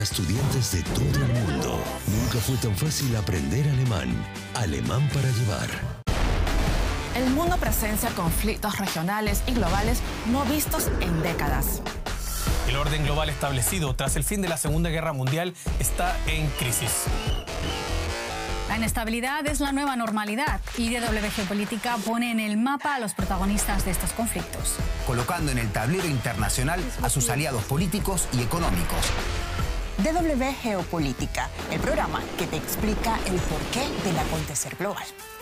Estudiantes de todo el mundo. Nunca fue tan fácil aprender alemán. Alemán para llevar. El mundo presencia conflictos regionales y globales no vistos en décadas. El orden global establecido tras el fin de la Segunda Guerra Mundial está en crisis. La inestabilidad es la nueva normalidad y DW Geopolítica pone en el mapa a los protagonistas de estos conflictos, colocando en el tablero internacional a sus aliados políticos y económicos. DW Geopolítica, el programa que te explica el porqué del acontecer global.